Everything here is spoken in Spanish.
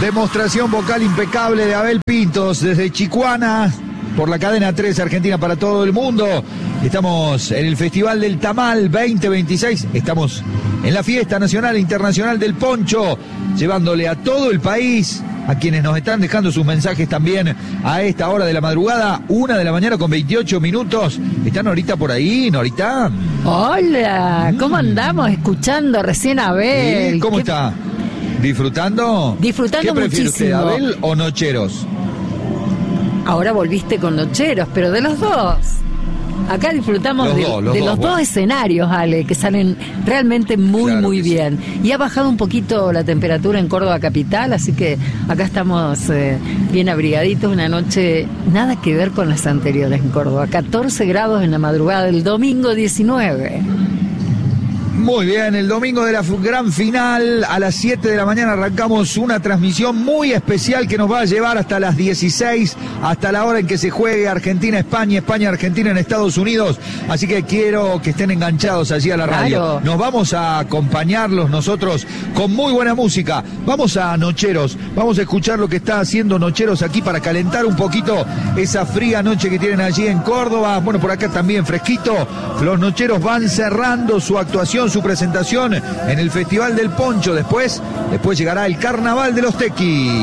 Demostración vocal impecable de Abel Pintos desde Chicuana por la cadena 3 Argentina para todo el mundo. Estamos en el Festival del Tamal 2026. Estamos en la fiesta nacional e internacional del poncho, llevándole a todo el país, a quienes nos están dejando sus mensajes también a esta hora de la madrugada, 1 de la mañana con 28 minutos. ¿Está Norita por ahí, Norita? Hola, ¿cómo andamos? Escuchando recién a Abel. ¿Sí? ¿Cómo está? ¿Disfrutando? Disfrutando muchísimo. ¿Qué prefiere usted, Abel o Nocheros? Ahora volviste con Nocheros, pero de los dos. Acá disfrutamos de los dos escenarios, Ale, que salen realmente muy bien. Y ha bajado un poquito la temperatura en Córdoba capital, así que acá estamos bien abrigaditos. Una noche nada que ver con las anteriores en Córdoba. 14 grados en la madrugada del domingo 19. Muy bien, el domingo de la gran final, a las 7 de la mañana arrancamos una transmisión muy especial que nos va a llevar hasta las 16, hasta la hora en que se juegue Argentina-España, España-Argentina en Estados Unidos. Así que quiero que estén enganchados allí a la radio. Claro. Nos vamos a acompañarlos nosotros con muy buena música. Vamos a Nocheros, vamos a escuchar lo que está haciendo Nocheros aquí para calentar un poquito esa fría noche que tienen allí en Córdoba. Bueno, por acá también fresquito. Los Nocheros van cerrando su actuación, su presentación en el Festival del Poncho. Después llegará el Carnaval de los Tequis.